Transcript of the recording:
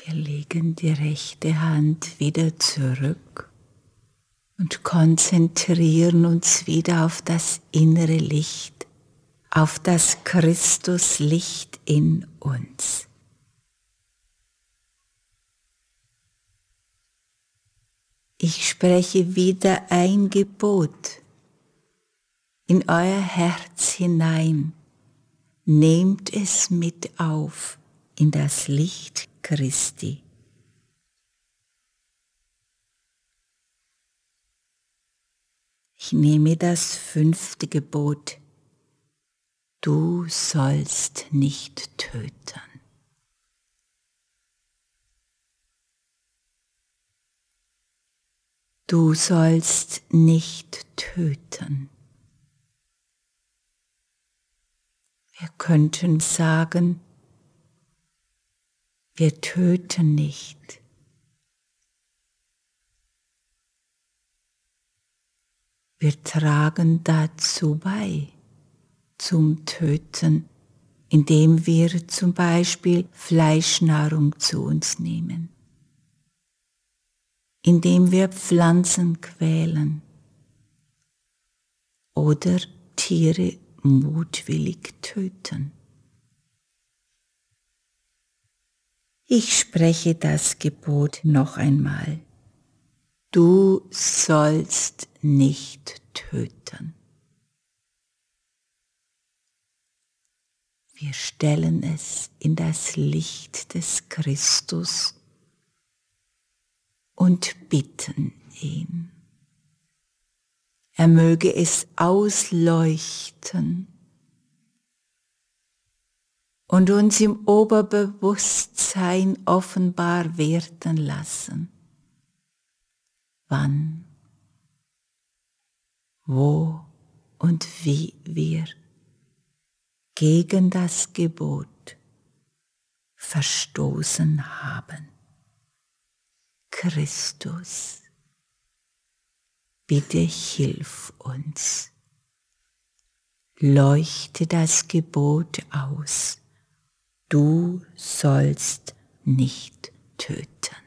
Wir legen die rechte Hand wieder zurück und konzentrieren uns wieder auf das innere Licht, auf das Christuslicht in uns. Ich spreche wieder ein Gebot in euer Herz hinein. Nehmt es mit auf in das Licht Christi. Ich nehme das 5. Gebot. Du sollst nicht töten. Du sollst nicht töten. Wir könnten sagen, wir töten nicht. Wir tragen dazu bei, zum Töten, indem wir zum Beispiel Fleischnahrung zu uns nehmen, indem wir Pflanzen quälen oder Tiere mutwillig töten. Ich spreche das Gebot noch einmal. Du sollst nicht töten. Wir stellen es in das Licht des Christus und bitten ihn. Er möge es ausleuchten und uns im Oberbewusstsein offenbar werden lassen, wann, wo und wie wir gegen das Gebot verstoßen haben. Christus, bitte hilf uns. Leuchte das Gebot aus. Du sollst nicht töten.